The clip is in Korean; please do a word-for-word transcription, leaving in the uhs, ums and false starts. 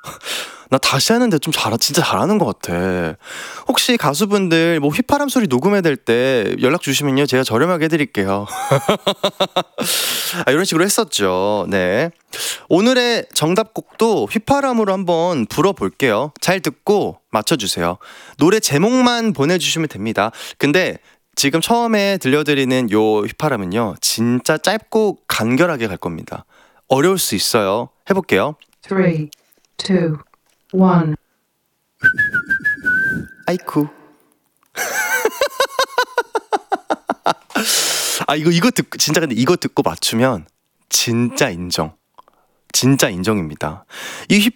나 다시 하는데 좀 잘, 진짜 잘하는 것 같아. 혹시 가수분들 뭐 휘파람 소리 녹음해야 될 때 연락 주시면요, 제가 저렴하게 해드릴게요. 아, 이런 식으로 했었죠. 네. 오늘의 정답곡도 휘파람으로 한번 불어볼게요. 잘 듣고 맞춰주세요. 노래 제목만 보내주시면 됩니다. 근데 지금 처음에 들려드리는 요 휘파람은요, 진짜 짧고 간결하게 갈 겁니다. 어려울 수 있어요. 해볼게요. three, two, one. 아이쿠. 아, 이거 이거 듣고 진짜, 근데 이거 듣고 맞추면 진짜 인정. 진짜 인정입니다. 이